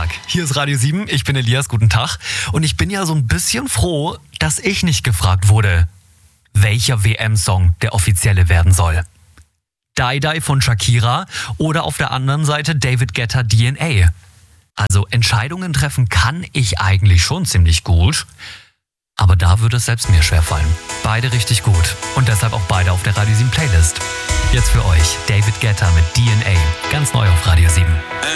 Tag, hier ist Radio 7, ich bin Elias, guten Tag. Und ich bin ja so ein bisschen froh, dass ich nicht gefragt wurde, welcher WM-Song der offizielle werden soll. Die Die von Shakira oder auf der anderen Seite David Guetta DNA. Also Entscheidungen treffen kann ich eigentlich schon ziemlich gut, aber da würde es selbst mir schwerfallen. Beide richtig gut und deshalb auch beide auf der Radio 7 Playlist. Jetzt für euch David Guetta mit DNA, ganz neu auf Radio 7.